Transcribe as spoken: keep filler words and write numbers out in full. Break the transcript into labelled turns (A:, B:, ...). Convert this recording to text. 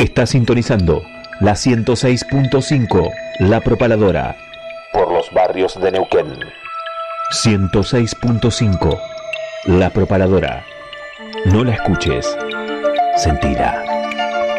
A: Está sintonizando la ciento seis punto cinco, La Propaladora, por los barrios de Neuquén. ciento seis punto cinco, La Propaladora. No la escuches, sentila.